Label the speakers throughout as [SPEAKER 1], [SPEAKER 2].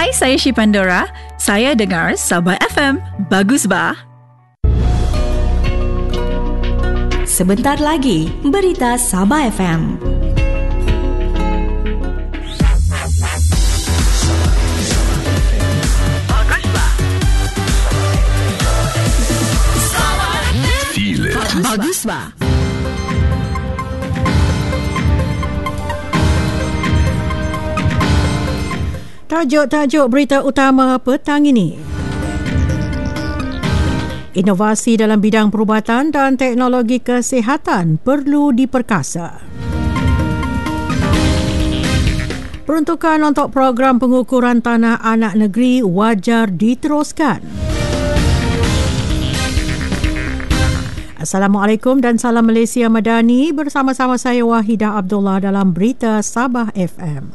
[SPEAKER 1] Hai, saya Syi Pandora. Saya dengar Sabah FM. Bagus bah.
[SPEAKER 2] Sebentar lagi, berita Sabah FM.
[SPEAKER 1] Bagus bah.
[SPEAKER 3] Tajuk-tajuk berita utama petang ini. Inovasi dalam bidang perubatan dan teknologi kesihatan perlu diperkasa. Peruntukan untuk program pengukuran tanah anak negeri wajar diteruskan. Assalamualaikum dan salam Malaysia Madani, bersama-sama saya Wahidah Abdullah dalam Berita Sabah FM.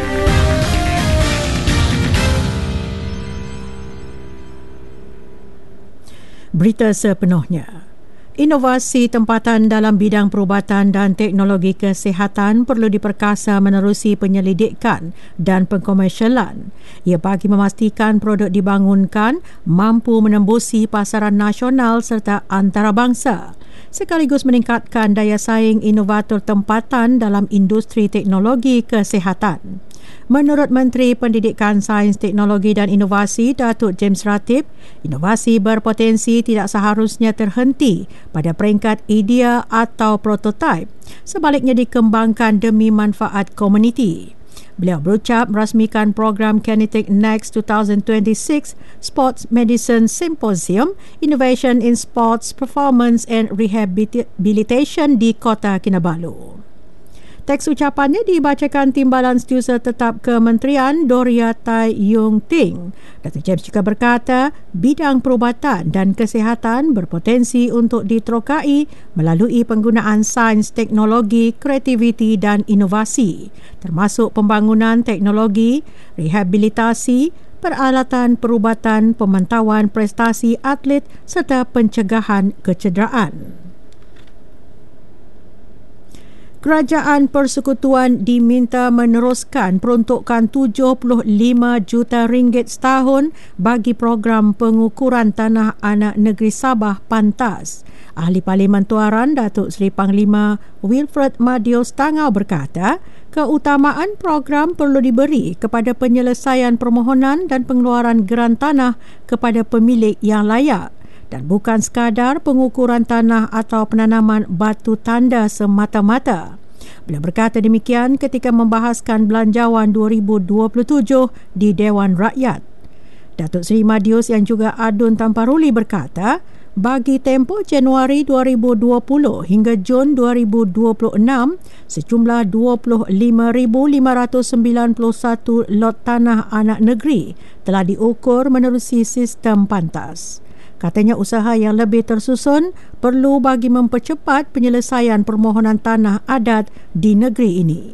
[SPEAKER 3] Berita sepenuhnya. Inovasi tempatan dalam bidang perubatan dan teknologi kesihatan perlu diperkasa menerusi penyelidikan dan pengkomersialan. Ia bagi memastikan produk dibangunkan mampu menembusi pasaran nasional serta antarabangsa, sekaligus meningkatkan daya saing inovator tempatan dalam industri teknologi kesihatan. Menurut Menteri Pendidikan, Sains, Teknologi dan Inovasi Datuk James Ratib, inovasi berpotensi tidak seharusnya terhenti pada peringkat idea atau prototipe, sebaliknya dikembangkan demi manfaat komuniti. Beliau berucap merasmikan program Kinetic Next 2026 Sports Medicine Symposium Innovation in Sports Performance and Rehabilitation di Kota Kinabalu. Teks ucapannya dibacakan Timbalan Setiausaha Tetap Kementerian Doria Tai Yung Ting. Dr. James juga berkata, bidang perubatan dan kesihatan berpotensi untuk diterokai melalui penggunaan sains, teknologi, kreativiti dan inovasi, termasuk pembangunan teknologi, rehabilitasi, peralatan perubatan, pemantauan prestasi atlet serta pencegahan kecederaan. Kerajaan Persekutuan diminta meneruskan peruntukan 75 juta ringgit setahun bagi program pengukuran tanah anak negeri Sabah PANTAS. Ahli Parlimen Tuaran Datuk Seri Panglima Wilfred Madios Tangau berkata, keutamaan program perlu diberi kepada penyelesaian permohonan dan pengeluaran geran tanah kepada pemilik yang layak dan bukan sekadar pengukuran tanah atau penanaman batu tanda semata-mata. Beliau berkata demikian ketika membahaskan Belanjawan 2027 di Dewan Rakyat. Datuk Seri Madius yang juga Adun Tamparuli berkata, bagi tempoh Januari 2020 hingga Jun 2026, sejumlah 25,591 lot tanah anak negeri telah diukur menerusi sistem PANTAS. Katanya usaha yang lebih tersusun perlu bagi mempercepat penyelesaian permohonan tanah adat di negeri ini.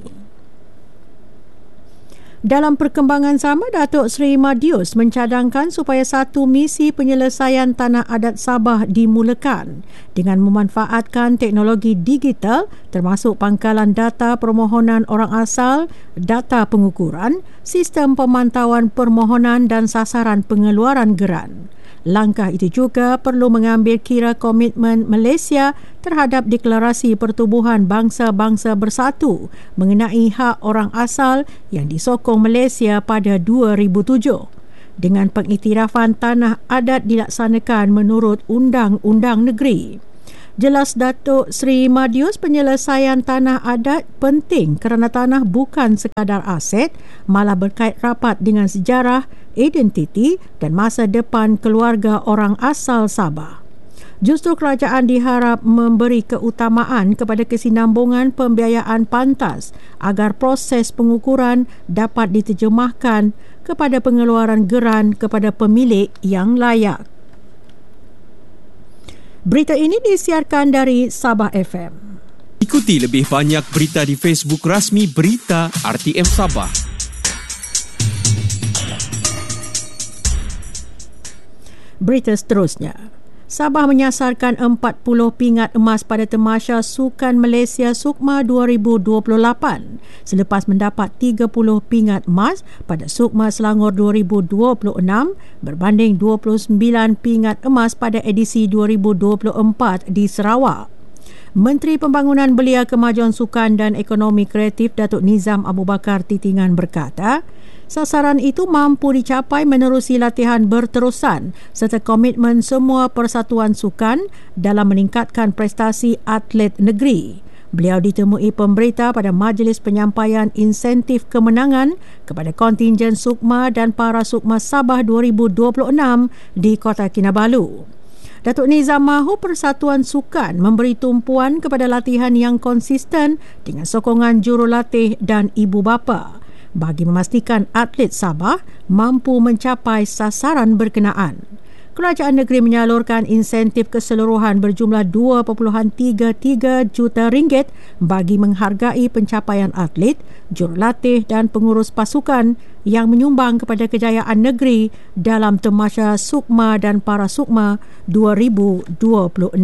[SPEAKER 3] Dalam perkembangan sama, Datuk Seri Madius mencadangkan supaya satu misi penyelesaian tanah adat Sabah dimulakan dengan memanfaatkan teknologi digital termasuk pangkalan data permohonan orang asal, data pengukuran, sistem pemantauan permohonan dan sasaran pengeluaran geran. Langkah itu juga perlu mengambil kira komitmen Malaysia terhadap Deklarasi Pertubuhan Bangsa-Bangsa Bersatu mengenai hak orang asal yang disokong Malaysia pada 2007. Dengan pengiktirafan tanah adat dilaksanakan menurut undang-undang negeri. Jelas Datuk Seri Madius, penyelesaian tanah adat penting kerana tanah bukan sekadar aset, malah berkait rapat dengan sejarah, identiti dan masa depan keluarga orang asal Sabah. Justru kerajaan diharap memberi keutamaan kepada kesinambungan pembiayaan PANTAS agar proses pengukuran dapat diterjemahkan kepada pengeluaran geran kepada pemilik yang layak. Berita ini disiarkan dari Sabah FM.
[SPEAKER 4] Ikuti lebih banyak berita di Facebook rasmi Berita RTM Sabah.
[SPEAKER 3] Berita seterusnya. Sabah menyasarkan 40 pingat emas pada Tamasya Sukan Malaysia Sukma 2028 selepas mendapat 30 pingat emas pada Sukma Selangor 2026 berbanding 29 pingat emas pada edisi 2024 di Sarawak. Menteri Pembangunan Belia, Kemajuan Sukan dan Ekonomi Kreatif Datuk Nizam Abu Bakar Titingan berkata, sasaran itu mampu dicapai menerusi latihan berterusan serta komitmen semua persatuan sukan dalam meningkatkan prestasi atlet negeri. Beliau ditemui pemberita pada majlis penyampaian insentif kemenangan kepada kontingen Sukma dan Para Sukma Sabah 2026 di Kota Kinabalu. Datuk Nizam mahu persatuan sukan memberi tumpuan kepada latihan yang konsisten dengan sokongan jurulatih dan ibu bapa bagi memastikan atlet Sabah mampu mencapai sasaran berkenaan. Kerajaan negeri menyalurkan insentif keseluruhan berjumlah 2.33 juta ringgit bagi menghargai pencapaian atlet, jurulatih dan pengurus pasukan yang menyumbang kepada kejayaan negeri dalam Tamasya Sukma dan Para Sukma 2026.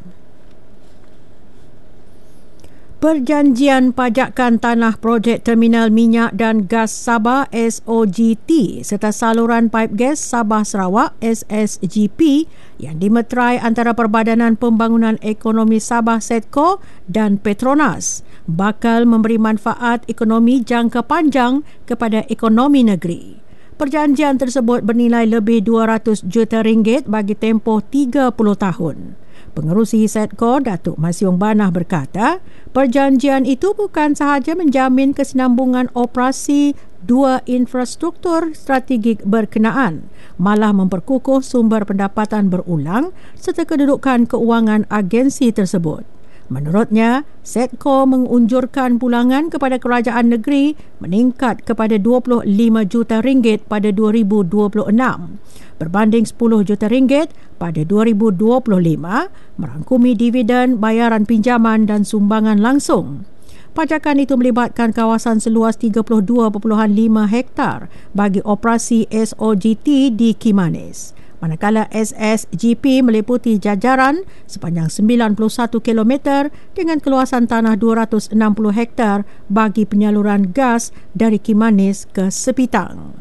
[SPEAKER 3] Perjanjian Pajakan Tanah Projek Terminal Minyak dan Gas Sabah SOGT serta saluran paip gas Sabah Sarawak SSGP yang dimeterai antara Perbadanan Pembangunan Ekonomi Sabah SEDCO dan Petronas bakal memberi manfaat ekonomi jangka panjang kepada ekonomi negeri. Perjanjian tersebut bernilai lebih 200 juta ringgit bagi tempoh 30 tahun. Pengerusi SEDCO, Datuk Masyong Banah berkata, perjanjian itu bukan sahaja menjamin kesinambungan operasi dua infrastruktur strategik berkenaan, malah memperkukuh sumber pendapatan berulang serta kedudukan keuangan agensi tersebut. Menurutnya, SEDCO mengunjurkan pulangan kepada kerajaan negeri meningkat kepada 25 juta ringgit pada 2026 berbanding 10 juta ringgit pada 2025, merangkumi dividen, bayaran pinjaman dan sumbangan langsung. Pajakan itu melibatkan kawasan seluas 32.5 hektar bagi operasi SOGT di Kimanis. Manakala SSGP meliputi jajaran sepanjang 91 km dengan keluasan tanah 260 hektar bagi penyaluran gas dari Kimanis ke Sepitang.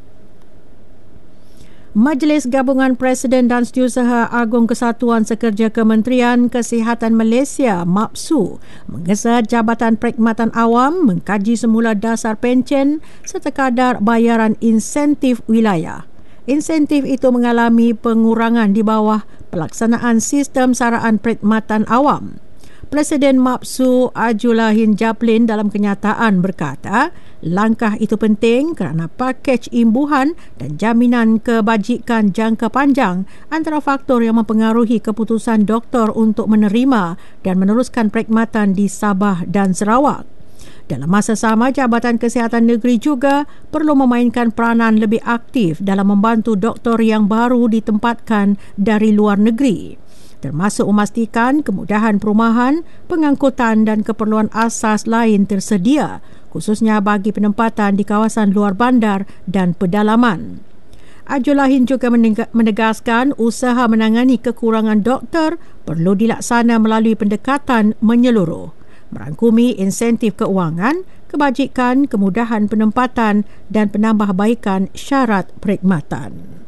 [SPEAKER 3] Majlis Gabungan Presiden dan Setiausaha Agung Kesatuan Sekerja Kementerian Kesihatan Malaysia MAPSU menggesa Jabatan Perkhidmatan Awam mengkaji semula dasar pencen serta kadar bayaran insentif wilayah. Insentif itu mengalami pengurangan di bawah pelaksanaan sistem saraan perkhidmatan awam. Presiden MAPSU Ajulahin Japlin dalam kenyataan berkata, langkah itu penting kerana pakej imbuhan dan jaminan kebajikan jangka panjang antara faktor yang mempengaruhi keputusan doktor untuk menerima dan meneruskan perkhidmatan di Sabah dan Sarawak. Dalam masa sama, Jabatan Kesihatan Negeri juga perlu memainkan peranan lebih aktif dalam membantu doktor yang baru ditempatkan dari luar negeri, termasuk memastikan kemudahan perumahan, pengangkutan dan keperluan asas lain tersedia, khususnya bagi penempatan di kawasan luar bandar dan pedalaman. Ajulahin juga menegaskan usaha menangani kekurangan doktor perlu dilaksana melalui pendekatan menyeluruh, merangkumi insentif keuangan, kebajikan, kemudahan penempatan dan penambahbaikan syarat perkhidmatan.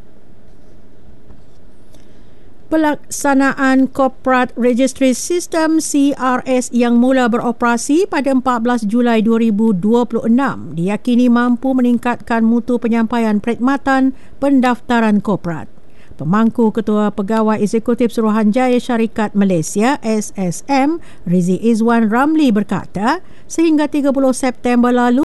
[SPEAKER 3] Pelaksanaan Corporate Registry System CRS yang mula beroperasi pada 14 Julai 2026 diyakini mampu meningkatkan mutu penyampaian perkhidmatan pendaftaran korporat. Pemangku Ketua Pegawai Eksekutif Suruhanjaya Syarikat Malaysia SSM Rizie Izwan Ramli berkata, sehingga 30 September lalu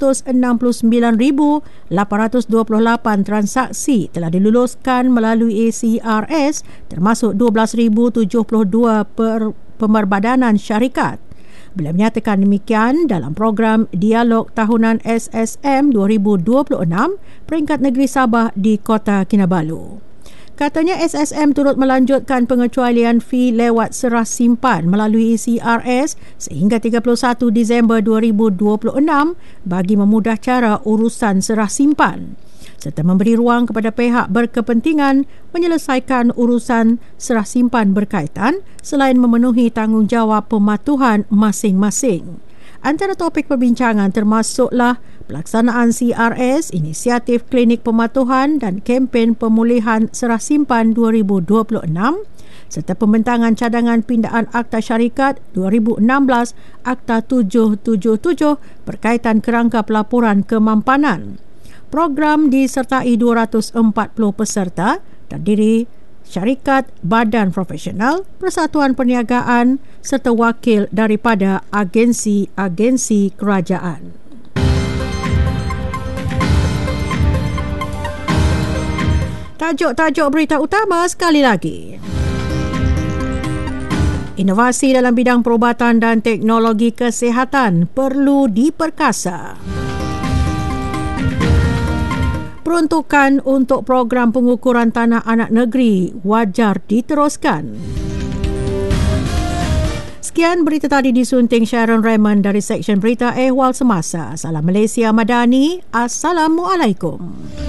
[SPEAKER 3] 169,828 transaksi telah diluluskan melalui CRS, termasuk 12,072 pemerbadanan syarikat. Beliau menyatakan demikian dalam program Dialog Tahunan SSM 2026 peringkat negeri Sabah di Kota Kinabalu. Katanya SSM turut melanjutkan pengecualian fee lewat serah simpan melalui CRS sehingga 31 Disember 2026 bagi memudah cara urusan serah simpan. serta memberi ruang kepada pihak berkepentingan menyelesaikan urusan serah simpan berkaitan selain memenuhi tanggungjawab pematuhan masing-masing. Antara topik perbincangan termasuklah pelaksanaan CRS, Inisiatif Klinik Pematuhan dan Kempen Pemulihan Serah Simpan 2026 serta pembentangan cadangan pindaan Akta Syarikat 2016 Akta 777 berkaitan kerangka pelaporan kemampanan. Program disertai 240 peserta terdiri syarikat, badan profesional, persatuan perniagaan serta wakil daripada agensi-agensi kerajaan. Tajuk-tajuk berita utama sekali lagi. Inovasi dalam bidang perubatan dan teknologi kesihatan perlu diperkasa. Peruntukan untuk program pengukuran tanah anak negeri wajar diteruskan. Sekian berita tadi disunting Sharon Raymond dari Seksyen Berita Ehwal Semasa. Salam Malaysia Madani. Assalamualaikum.